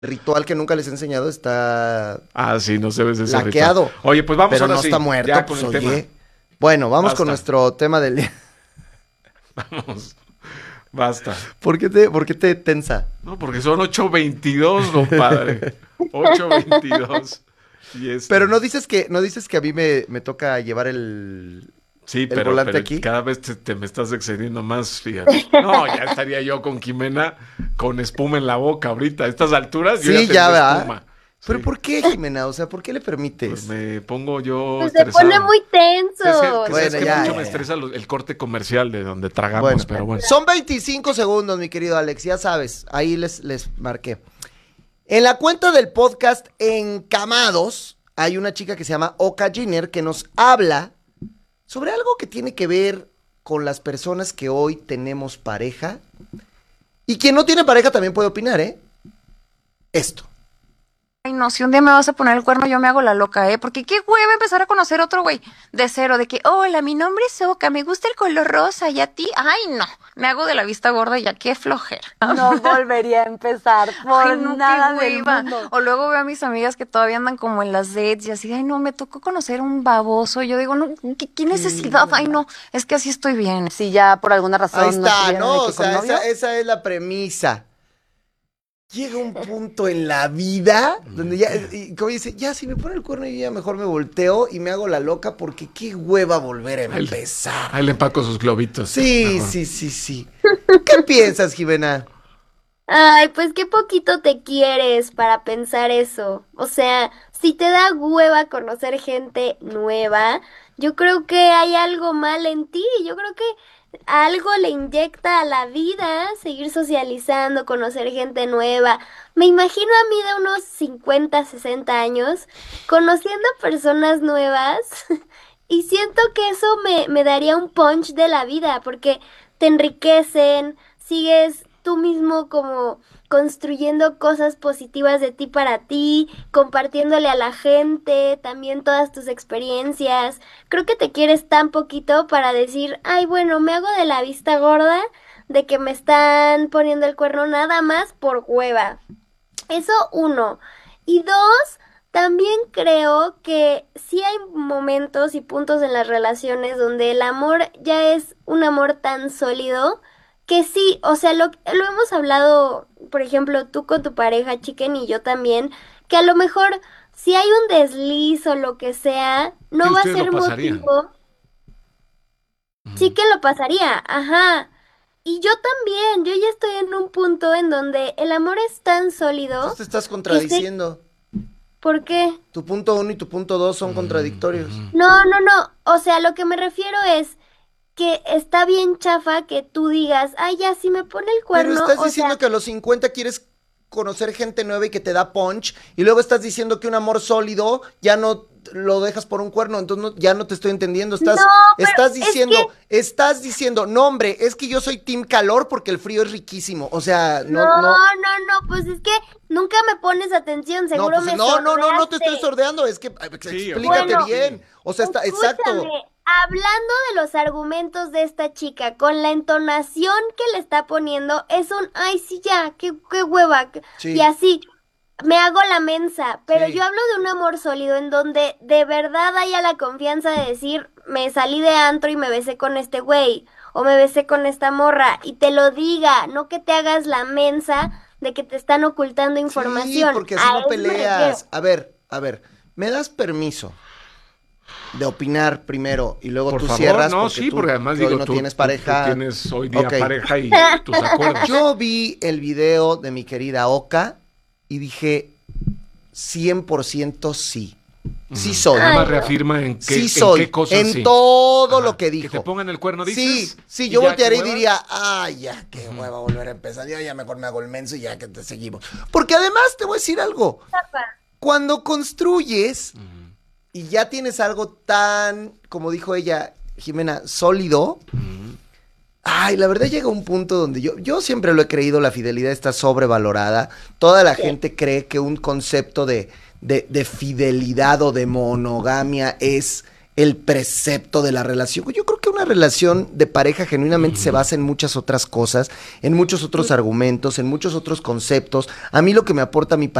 ritual que nunca les he enseñado está Sí, no se ve ese laqueado. ritual. Oye, pues vamos pero ahora no sí, está muerto, ya pues con el oye. tema. Bueno, vamos Basta. con nuestro tema del día. Vamos, basta. ¿Por qué te tensa? No, porque son 8:22, compadre. 8:22. Pero no dices que a mí me toca llevar el Sí, el pero volante aquí. cada vez te me estás excediendo más, fíjate. No, ya estaría yo con Jimena con espuma en la boca ahorita. A estas alturas yo Sí, ya ya, tengo ¿verdad? espuma. ¿Pero Sí. por qué, Jimena? O sea, ¿por qué le permites? Pues me pongo yo Pues se estresado. pone muy tenso. Es que ya, mucho ya, me ya. estresa el corte comercial de donde tragamos, Bueno, pero bueno. son 25 segundos, mi querido Alex, ya sabes, ahí les marqué. En la cuenta del podcast Encamados, hay una chica que se llama Oka Jenner que nos habla sobre algo que tiene que ver con las personas que hoy tenemos pareja. Y quien no tiene pareja también puede opinar, ¿eh? Esto. Ay, no, si un día me vas a poner el cuerno, yo me hago la loca, ¿eh? Porque qué hueva empezar a conocer otro güey de cero, de que, hola, mi nombre es Oka, me gusta el color rosa, ¿y a ti? Ay, no, me hago de la vista gorda y ya, qué flojera. No volvería a empezar por Ay, no, nada qué del hueva. mundo. O luego veo a mis amigas que todavía andan como en las dates y así, ay, no, me tocó conocer un baboso. Yo digo, no, ¿qué necesidad? Ay, no, es que así estoy bien. Si ya por alguna razón Ahí está, estuviera ¿no? de O que con sea, novio, esa es la premisa. Llega un punto en la vida donde ya, y como dice, ya si me pone el cuerno yo ya mejor me volteo y me hago la loca porque qué hueva volver a empezar. Ahí le empaco sus globitos. Sí, Mejor. sí. ¿Qué piensas, Jimena? Ay, pues qué poquito te quieres para pensar eso. O sea, si te da hueva conocer gente nueva, yo creo que hay algo mal en ti. Yo creo que algo le inyecta a la vida seguir socializando, conocer gente nueva. Me imagino a mí de unos 50, 60 años conociendo personas nuevas y siento que eso me daría un punch de la vida porque te enriquecen, sigues tú mismo como construyendo cosas positivas de ti para ti, compartiéndole a la gente también todas tus experiencias. Creo que te quieres tan poquito para decir, ay, bueno, me hago de la vista gorda de que me están poniendo el cuerno nada más por hueva. Eso uno. Y dos, también creo que sí hay momentos y puntos en las relaciones donde el amor ya es un amor tan sólido que sí, o sea, lo hemos hablado, por ejemplo, tú con tu pareja, Chicken, y yo también, que a lo mejor si hay un desliz o lo que sea, no Sí, va a ustedes lo ser pasarían. motivo. Sí que lo pasaría, ajá. Y yo también, yo ya estoy en un punto en donde el amor es tan sólido. Entonces te estás contradiciendo. ¿Por qué? Tu punto 1 y tu punto 2 son contradictorios. No, no, no. O sea, lo que me refiero es que está bien chafa que tú digas, ay, ya, si me pone el cuerno, Pero estás o diciendo sea, que a los 50 quieres conocer gente nueva y que te da punch, y luego estás diciendo que un amor sólido ya no lo dejas por un cuerno, entonces ya no te estoy entendiendo. No, pero Estás diciendo, no, hombre, es que yo soy team calor porque el frío es riquísimo. O sea, no, no, no, no, pues es que nunca me pones atención, no, seguro pues, me no te estoy sordeaste. sordeando, es que Sí, explícate bueno, bien. O sea, está, exacto. Escúchame, hablando de los argumentos de esta chica, con la entonación que le está poniendo, es un, ay, sí, ya, qué hueva, Sí. y así, me hago la mensa, pero Sí. yo hablo de un amor sólido en donde de verdad haya la confianza de decir, me salí de antro y me besé con este güey, o me besé con esta morra, y te lo diga, no que te hagas la mensa de que te están ocultando información. Sí, porque así A no eso me peleas. refiero. A ver, ¿me das permiso de opinar primero y luego Por tú favor, cierras? no, Porque sí, tú, porque además que hoy digo, no tú tienes pareja. tú tienes hoy día Ok. pareja y tus acuerdos. Yo vi el video de mi querida Oka y dije 100% sí. Sí soy. Nada Ay, más no. reafirma en qué, Sí en soy. qué cosas En sí. todo Ajá, lo que Que dijo. te pongan el cuerno, Sí, dices. sí, y yo ya, voltearía y ¿qué hueva? diría, ay, ya, qué hueva volver a empezar. Yo ya mejor me hago el menso y ya que te seguimos. Porque además te voy a decir algo. Cuando construyes y ya tienes algo tan, como dijo ella, Jimena, sólido, ay, la verdad llega un punto donde yo siempre lo he creído, la fidelidad está sobrevalorada. Toda la gente cree que un concepto de fidelidad o de monogamia es el precepto de la relación. Yo creo que una relación de pareja genuinamente se basa en muchas otras cosas, en muchos otros argumentos, en muchos otros conceptos. A mí lo que me aporta mi